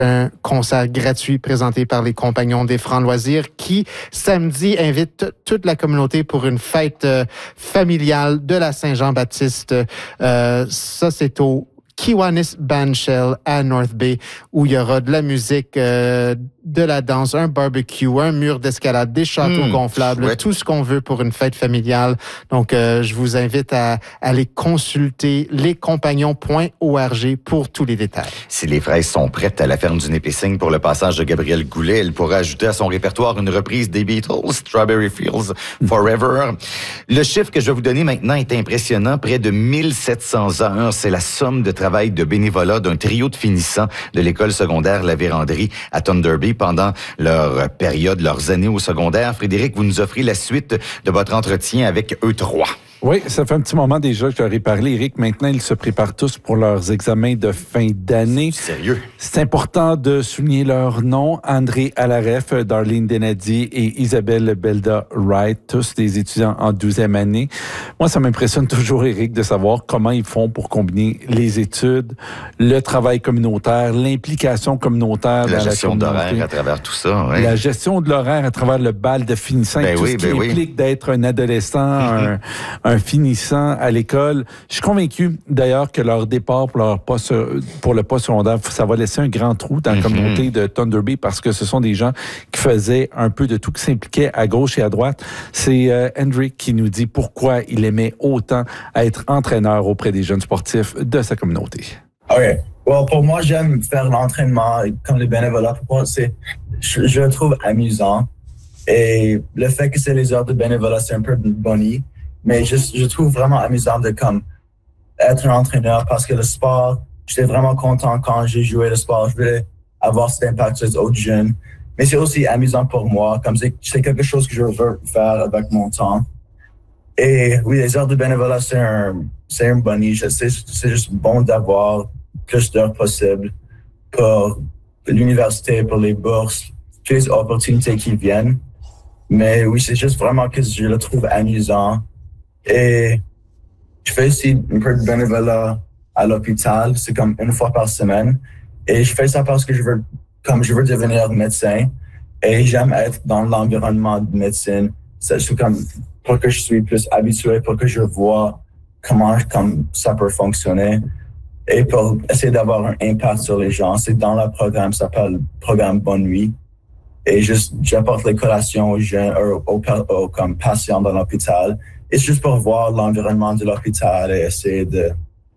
un concert gratuit présenté par les Compagnons des Francs Loisirs qui, samedi, invite toute la communauté pour une fête familiale de la Saint-Jean-Baptiste. Ça, c'est au Kiwanis Bandshell à North Bay, où il y aura de la musique, de la danse, un barbecue, un mur d'escalade, des châteaux gonflables, ouais. Tout ce qu'on veut pour une fête familiale. Donc, je vous invite à aller consulter lescompagnons.org pour tous les détails. Si les fraises sont prêtes à la ferme du Népissing pour le passage de Gabriel Goulet, elle pourra ajouter à son répertoire une reprise des Beatles, Strawberry Fields Forever. Le chiffre que je vais vous donner maintenant est impressionnant. Près de 1700 heures, c'est la somme de travail de bénévolat d'un trio de finissants de l'école secondaire La Vérandrie à Thunder Bay pendant leurs années au secondaire. Frédéric, vous nous offrez la suite de votre entretien avec eux trois. Oui, ça fait un petit moment déjà que je leur ai parlé, Éric. Maintenant, ils se préparent tous pour leurs examens de fin d'année. Sérieux? C'est important de souligner leurs noms. André Alaref, Darlene Denadi et Isabelle Belda Wright, tous des étudiants en 12e année. Moi, ça m'impressionne toujours, Éric, de savoir comment ils font pour combiner les études, le travail communautaire, l'implication communautaire dans la gestion d'horaire à travers tout ça. Ouais. La gestion de l'horaire à travers le bal de finissants, tout ce qui implique d'être un adolescent, un finissant à l'école. Je suis convaincu, d'ailleurs, que leur départ pour le post secondaire, ça va laisser un grand trou dans la communauté de Thunder Bay parce que ce sont des gens qui faisaient un peu de tout, qui s'impliquaient à gauche et à droite. C'est Hendrick qui nous dit pourquoi il aimait autant être entraîneur auprès des jeunes sportifs de sa communauté. OK. Well, pour moi, j'aime faire l'entraînement comme le bénévolat. Pour moi, je le trouve amusant. Et le fait que c'est les heures de bénévolat, c'est un peu bonnie. Mais je trouve vraiment amusant de être un entraîneur parce que le sport, j'étais vraiment content quand j'ai joué le sport. Je voulais avoir cet impact sur les autres jeunes. Mais c'est aussi amusant pour moi, comme c'est quelque chose que je veux faire avec mon temps. Et oui, les heures de bénévolat, c'est un bonnie. C'est juste bon d'avoir plus d'heures possibles pour l'université, pour les bourses, toutes les opportunités qui viennent. Mais oui, c'est juste vraiment que je le trouve amusant. Et je fais aussi un peu de bénévolat à l'hôpital, c'est comme une fois par semaine. Et je fais ça parce que je veux devenir médecin. Et j'aime être dans l'environnement de médecine. C'est comme pour que je suis plus habitué, pour que je vois comment ça peut fonctionner. Et pour essayer d'avoir un impact sur les gens. C'est dans le programme, ça s'appelle Programme Bonne Nuit. Et j'apporte les collations aux jeunes, aux patients dans l'hôpital. Et c'est juste pour voir l'environnement de l'hôpital et essayer de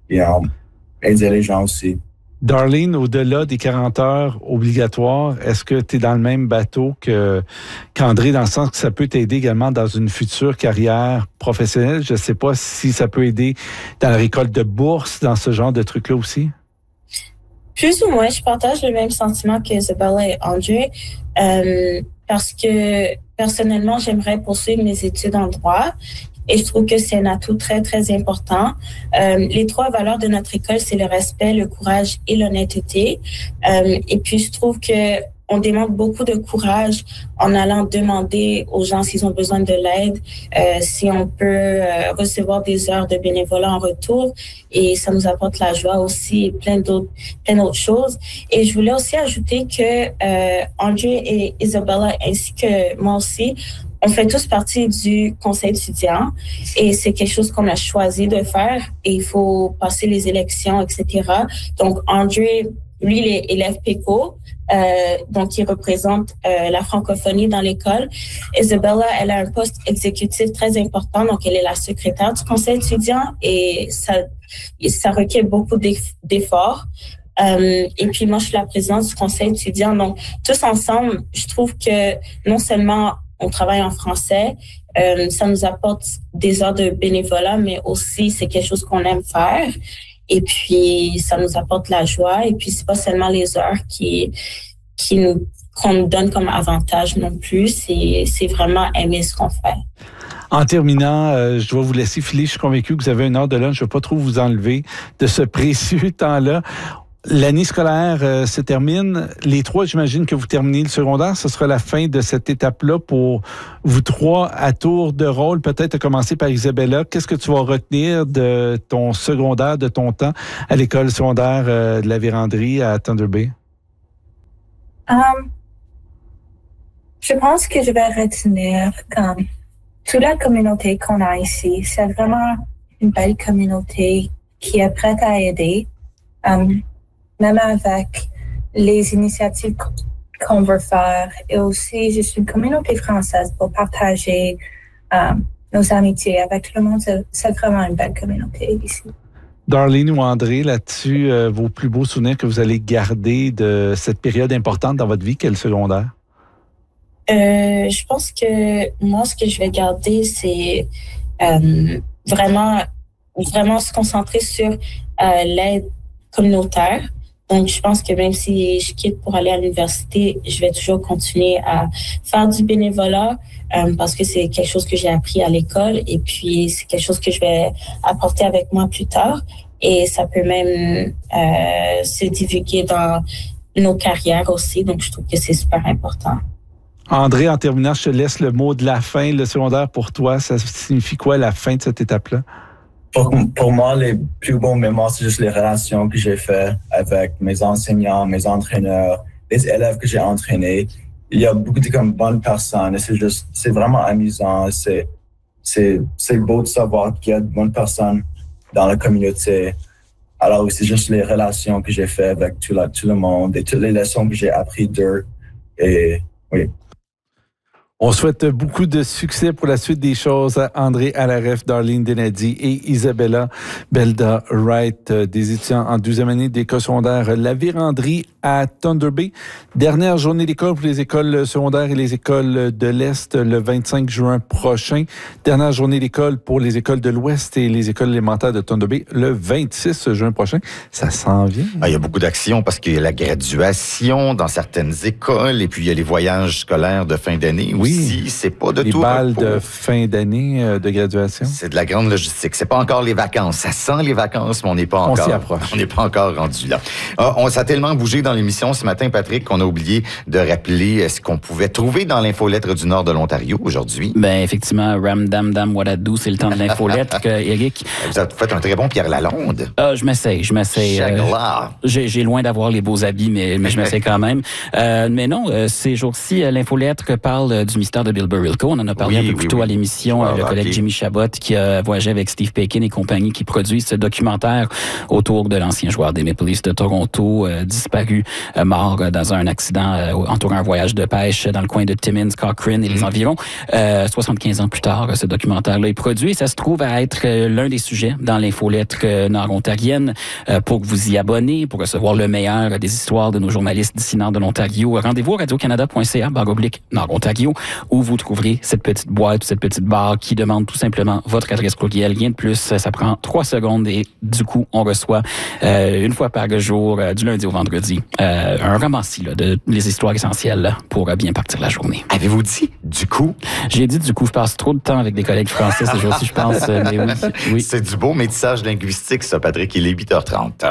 aider les gens aussi. Darlene, au-delà des 40 heures obligatoires, est-ce que tu es dans le même bateau qu'André, dans le sens que ça peut t'aider également dans une future carrière professionnelle? Je ne sais pas si ça peut aider dans la récolte de bourses, dans ce genre de trucs-là aussi. Plus ou moins, je partage le même sentiment que Isabella et André, parce que personnellement, j'aimerais poursuivre mes études en droit. Et je trouve que c'est un atout très, très important. Les 3 valeurs de notre école, c'est le respect, le courage et l'honnêteté. Et puis, je trouve que on demande beaucoup de courage en allant demander aux gens s'ils ont besoin de l'aide, si on peut recevoir des heures de bénévolat en retour. Et ça nous apporte la joie aussi et plein d'autres choses. Et je voulais aussi ajouter que André et Isabella, ainsi que moi aussi, on fait tous partie du conseil étudiant et c'est quelque chose qu'on a choisi de faire et il faut passer les élections, etc. Donc, André, lui, il est élève PECO, donc il représente la francophonie dans l'école. Isabella, elle a un poste exécutif très important, donc elle est la secrétaire du conseil étudiant et ça requiert beaucoup d'efforts. Et puis moi, je suis la présidente du conseil étudiant. Donc, tous ensemble, je trouve que non seulement on travaille en français, ça nous apporte des heures de bénévolat, mais aussi c'est quelque chose qu'on aime faire. Et puis, ça nous apporte la joie. Et puis, c'est pas seulement les heures qu'on nous donne comme avantage non plus. C'est vraiment aimer ce qu'on fait. En terminant, je dois vous laisser filer. Je suis convaincu que vous avez 1 heure de lunch. Je ne veux pas trop vous enlever de ce précieux temps-là. L'année scolaire se termine. Les 3, j'imagine que vous terminez le secondaire. Ce sera la fin de cette étape-là pour vous 3 à tour de rôle. Peut-être à commencer par Isabella. Qu'est-ce que tu vas retenir de ton secondaire, de ton temps à l'école secondaire de la Vérandrie à Thunder Bay? Je pense que je vais retenir comme toute la communauté qu'on a ici. C'est vraiment une belle communauté qui est prête à aider, même avec les initiatives qu'on veut faire. Et aussi, je suis une communauté française pour partager nos amitiés avec le monde. C'est vraiment une belle communauté ici. Darlene ou André, là-dessus, vos plus beaux souvenirs que vous allez garder de cette période importante dans votre vie, qu'est le secondaire? Je pense que moi, ce que je vais garder, c'est vraiment se concentrer sur l'aide communautaire. Donc, je pense que même si je quitte pour aller à l'université, je vais toujours continuer à faire du bénévolat parce que c'est quelque chose que j'ai appris à l'école et puis c'est quelque chose que je vais apporter avec moi plus tard. Et ça peut même se divulguer dans nos carrières aussi. Donc, je trouve que c'est super important. André, en terminant, je te laisse le mot de la fin. Le secondaire, pour toi, ça signifie quoi la fin de cette étape-là? Pour moi, les plus bons mémoires, c'est juste les relations que j'ai faites avec mes enseignants, mes entraîneurs, les élèves que j'ai entraînés. Il y a beaucoup de bonnes personnes et c'est vraiment amusant. C'est beau de savoir qu'il y a de bonnes personnes dans la communauté. Alors, c'est juste les relations que j'ai faites avec tout le monde et toutes les leçons que j'ai apprises d'eux. Et oui. On souhaite beaucoup de succès pour la suite des choses à André Alaref, Darlene Denady et Isabella Belda-Wright, des étudiants en 12e année d'école secondaire La Vérandrie à Thunder Bay. Dernière journée d'école pour les écoles secondaires et les écoles de l'Est le 25 juin prochain. Dernière journée d'école pour les écoles de l'Ouest et les écoles élémentaires de Thunder Bay le 26 juin prochain. Ça s'en vient. Il y a beaucoup d'actions parce qu'il y a la graduation dans certaines écoles et puis il y a les voyages scolaires de fin d'année. Oui. Ici, c'est pas de les tout balles repos. de fin d'année de graduation. C'est de la grande logistique. C'est pas encore les vacances. Ça sent les vacances, mais on n'est pas encore. On s'y approche. On n'est pas encore rendu là. Ça a tellement bougé dans l'émission ce matin, Patrick, qu'on a oublié de rappeler ce qu'on pouvait trouver dans l'infolettre du Nord de l'Ontario aujourd'hui. Ben effectivement, Ram Dam Dam Wadadou, c'est le temps de l'infolettre. Eric. Vous avez fait un très bon Pierre Lalonde. Je m'essaye. J'ai loin d'avoir les beaux habits, mais je m'essaye quand même. Mais non, ces jours-ci, l'infolettre parle du mystère de Bill Barilko. On en a parlé un peu plus tôt à l'émission. Le collègue Jimmy Chabot qui a voyagé avec Steve Paikin et compagnie qui produit ce documentaire autour de l'ancien joueur des Maple Leafs de Toronto, disparu, mort dans un accident entourant un voyage de pêche dans le coin de Timmins, Cochrane et les environs. 75 ans plus tard, ce documentaire-là est produit et ça se trouve à être l'un des sujets dans l'infolettre nord-ontarienne. Pour que vous y abonnez, pour recevoir le meilleur des histoires de nos journalistes d'ici nord de l'Ontario, rendez-vous à radiocanada.ca/Nord-Ontario où vous trouverez cette petite boîte, cette petite barre qui demande tout simplement votre adresse courriel. Rien de plus, ça prend 3 secondes et du coup, on reçoit une fois par jour, du lundi au vendredi, un ramassis de les histoires essentielles pour bien partir la journée. Avez-vous dit du coup? J'ai dit du coup, je passe trop de temps avec des collègues français ces jours-ci, je pense. Mais oui. C'est du beau métissage linguistique, ça, Patrick. Il est 8h30.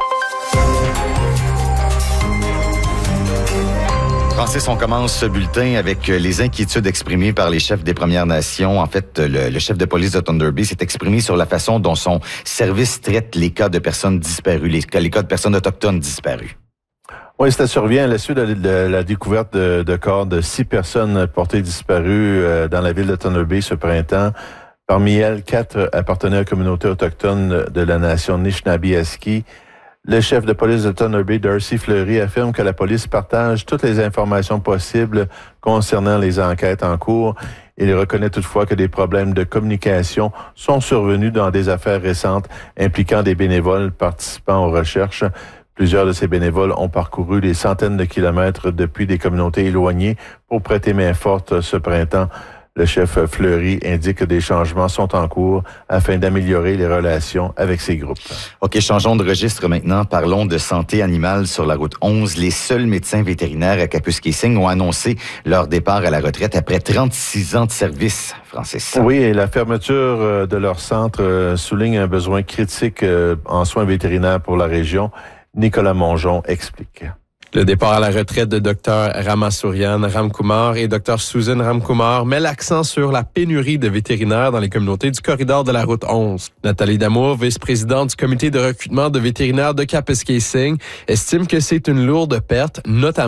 Francis, on commence ce bulletin avec les inquiétudes exprimées par les chefs des Premières Nations. En fait, le chef de police de Thunder Bay s'est exprimé sur la façon dont son service traite les cas de personnes disparues, les cas de personnes autochtones disparues. Oui, ça survient à la suite de la découverte de corps de 6 personnes portées disparues dans la ville de Thunder Bay ce printemps. Parmi elles, 4 appartenaient à la communauté autochtone de la nation Anishinaabe-Aski. Le chef de police de Thunder Bay, Darcy Fleury, affirme que la police partage toutes les informations possibles concernant les enquêtes en cours. Il reconnaît toutefois que des problèmes de communication sont survenus dans des affaires récentes impliquant des bénévoles participant aux recherches. Plusieurs de ces bénévoles ont parcouru des centaines de kilomètres depuis des communautés éloignées pour prêter main forte ce printemps. Le chef Fleury indique que des changements sont en cours afin d'améliorer les relations avec ces groupes. OK, changeons de registre maintenant. Parlons de santé animale sur la route 11. Les seuls médecins vétérinaires à Kapuskasing ont annoncé leur départ à la retraite après 36 ans de service, Francis. Oui, et la fermeture de leur centre souligne un besoin critique en soins vétérinaires pour la région. Nicolas Mongeon explique. Le départ à la retraite de Dr Ramasourian Ramkumar et Dr Susan Ramkumar met l'accent sur la pénurie de vétérinaires dans les communautés du corridor de la route 11. Nathalie Damour, vice-présidente du comité de recrutement de vétérinaires de Kapuskasing, estime que c'est une lourde perte, notamment